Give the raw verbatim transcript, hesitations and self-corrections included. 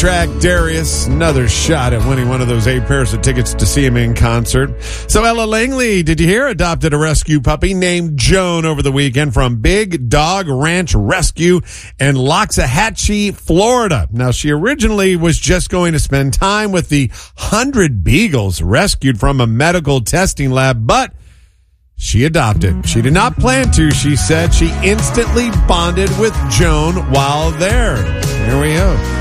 track, Darius. Another shot at winning one of those eight pairs of tickets to see him in concert. So Ella Langley, did you hear, adopted a rescue puppy named Joan over the weekend from Big Dog Ranch Rescue in Loxahatchee, Florida. Now, she originally was just going to spend time with the hundred beagles rescued from a medical testing lab, but she adopted. She did not plan to, she said. She instantly bonded with Joan while there. Here we go.